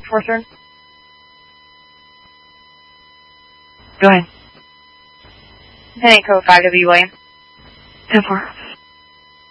4 turn. Go ahead. Lieutenant Code 5W William. 10-4.